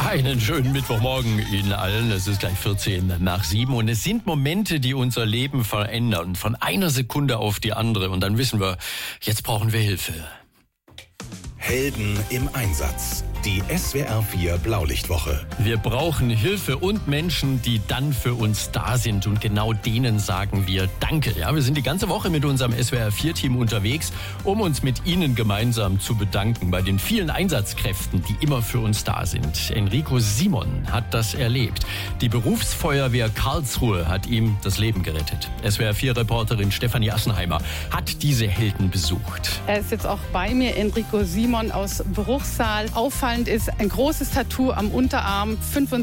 Einen schönen Mittwochmorgen Ihnen allen. Es ist gleich 6:14 und es sind Momente, die unser Leben verändern. Von einer Sekunde auf die andere. Und dann wissen wir, jetzt brauchen wir Hilfe. Helden im Einsatz. Die SWR 4 Blaulichtwoche. Wir brauchen Hilfe und Menschen, die dann für uns da sind. Und genau denen sagen wir Danke. Ja, wir sind die ganze Woche mit unserem SWR 4-Team unterwegs, um uns mit Ihnen gemeinsam zu bedanken bei den vielen Einsatzkräften, die immer für uns da sind. Enrico Simon hat das erlebt. Die Berufsfeuerwehr Karlsruhe hat ihm das Leben gerettet. SWR 4-Reporterin Stefanie Assenheimer hat diese Helden besucht. Er ist jetzt auch bei mir, Enrico Simon aus Bruchsal. Auffallend ist ein großes Tattoo am Unterarm.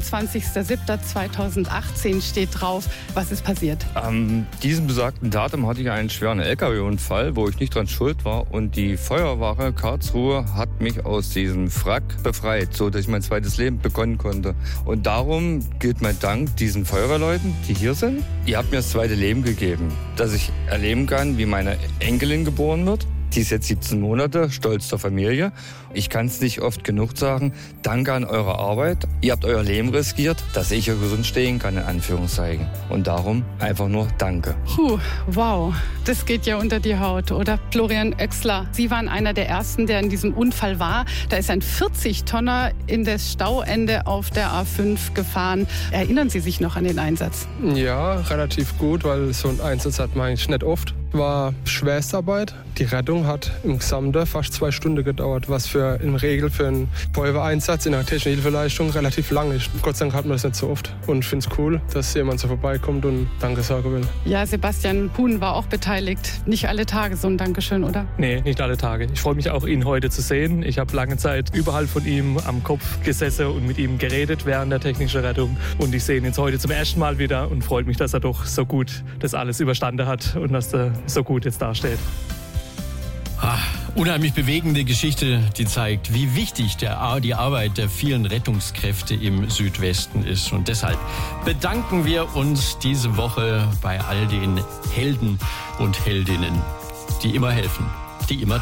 25.07.2018 steht drauf. Was ist passiert? An diesem besagten Datum hatte ich einen schweren LKW-Unfall, wo ich nicht dran schuld war. Und die Feuerwache Karlsruhe hat mich aus diesem Wrack befreit, so dass ich mein zweites Leben begonnen konnte. Und darum gilt mein Dank diesen Feuerwehrleuten, die hier sind. Ihr habt mir das zweite Leben gegeben, dass ich erleben kann, wie meine Enkelin geboren wird. Die ist jetzt 17 Monate, stolz zur Familie. Ich kann es nicht oft genug sagen. Danke an eure Arbeit. Ihr habt euer Leben riskiert, dass ich hier gesund stehen kann, in Anführungszeichen. Und darum einfach nur Danke. Wow, das geht ja unter die Haut, oder? Florian Oechsler, Sie waren einer der Ersten, der in diesem Unfall war. Da ist ein 40-Tonner in das Stauende auf der A5 gefahren. Erinnern Sie sich noch an den Einsatz? Ja, relativ gut, weil so einen Einsatz hat man eigentlich nicht oft. War Schwerstarbeit. Die Rettung hat im Gesamten fast 2 Stunden gedauert, was in Regel für einen Feuerwehreinsatz in der technischen Hilfeleistung relativ lang ist. Gott sei Dank hat man das nicht so oft. Und ich finde es cool, dass jemand so vorbeikommt und Danke sagen will. Ja, Sebastian Puhn war auch beteiligt. Nicht alle Tage so ein Dankeschön, oder? Nee, nicht alle Tage. Ich freue mich auch, ihn heute zu sehen. Ich habe lange Zeit überall von ihm am Kopf gesessen und mit ihm geredet während der technischen Rettung. Und ich sehe ihn jetzt heute zum ersten Mal wieder und freut mich, dass er doch so gut das alles überstanden hat und dass er so gut jetzt dasteht. Unheimlich bewegende Geschichte, die zeigt, wie wichtig die Arbeit der vielen Rettungskräfte im Südwesten ist. Und deshalb bedanken wir uns diese Woche bei all den Helden und Heldinnen, die immer helfen, die immer